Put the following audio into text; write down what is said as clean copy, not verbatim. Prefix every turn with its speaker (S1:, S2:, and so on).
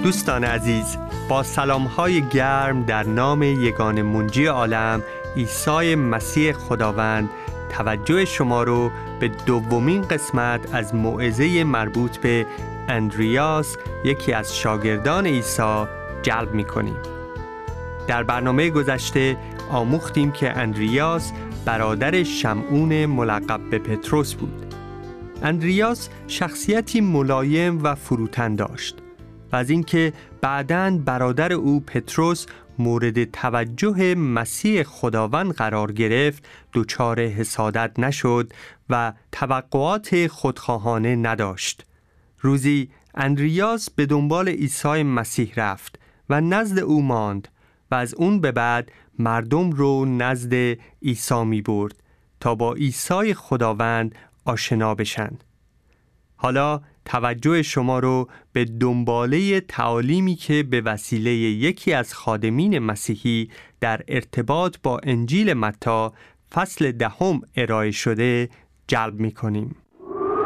S1: دوستان عزیز، با سلام‌های گرم در نام یگانه منجی عالم عیسی مسیح خداوند توجه شما رو به دومین قسمت از موعظه مربوط به اندریاس، یکی از شاگردان عیسی، جلب می‌کنیم. در برنامه گذشته آموختیم که اندریاس برادر شمعون ملقب به پتروس بود. اندریاس شخصیتی ملایم و فروتن داشت و از اینکه بعداً برادر او پتروس مورد توجه مسیح خداوند قرار گرفت دچار حسادت نشد و توقعات خودخواهانه نداشت. روزی اندریاس به دنبال عیسی مسیح رفت و نزد او ماند و از اون به بعد مردم رو نزد عیسی می برد تا با عیسی خداوند آشنا بشن. حالا توجه شما رو به دنباله تعالیمی که به وسیله یکی از خادمین مسیحی در ارتباط با انجیل متی فصل 10 ارائه شده جلب می کنیم.